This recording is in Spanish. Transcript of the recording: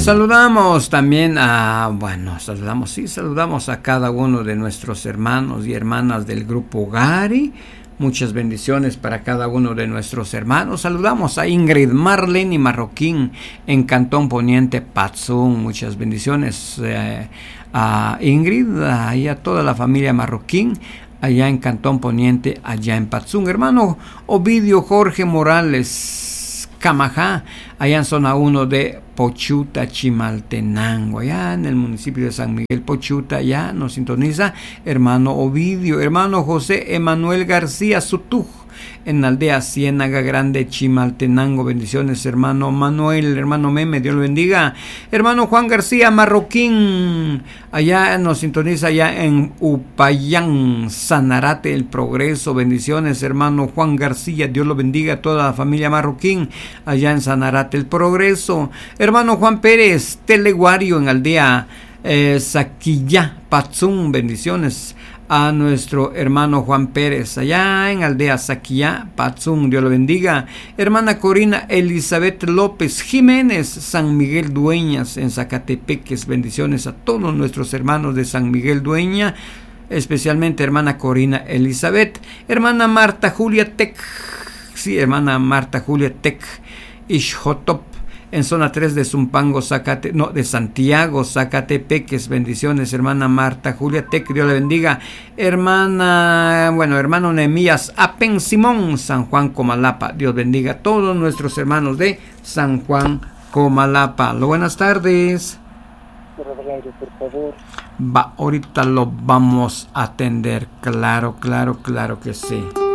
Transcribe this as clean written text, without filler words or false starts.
Saludamos también saludamos a cada uno de nuestros hermanos y hermanas del grupo Gari. Muchas bendiciones para cada uno de nuestros hermanos. Saludamos a Ingrid, Marlene y Marroquín en Cantón Poniente, Patzún. Muchas bendiciones a Ingrid y a toda la familia Marroquín allá en Cantón Poniente, allá en Patzún. Hermano Ovidio Jorge Morales Camajá, allá en zona 1 de Pochuta, Chimaltenango, allá en el municipio de San Miguel Pochuta, ya nos sintoniza hermano Ovidio. Hermano José Emanuel García Sutuj, en la aldea Ciénaga Grande, Chimaltenango. Bendiciones, hermano Manuel, hermano Meme, Dios lo bendiga. Hermano Juan García Marroquín, allá nos sintoniza, allá en Upayán, Sanarate, El Progreso. Bendiciones, hermano Juan García, Dios lo bendiga. Toda la familia Marroquín, allá en Sanarate, El Progreso. Hermano Juan Pérez Teleguario, en aldea Saquillá, Patzún. Bendiciones a nuestro hermano Juan Pérez, allá en aldea Saquillá, Patzún, Dios lo bendiga. Hermana Corina Elizabeth López Jiménez, San Miguel Dueñas, en Zacatepeques. Bendiciones a todos nuestros hermanos de San Miguel Dueña, especialmente hermana Corina Elizabeth. Hermana Marta Julia Tec, hermana Marta Julia Tec Ixjotop, en zona 3 de Zumpango, de Santiago, Zacatepeques. Bendiciones, hermana Marta Julia Tec, Dios le bendiga. Hermano Nehemías Apen Simón, San Juan Comalapa, Dios bendiga a todos nuestros hermanos de San Juan Comalapa. Buenas tardes. Por favor. Ahorita lo vamos a atender, claro que sí.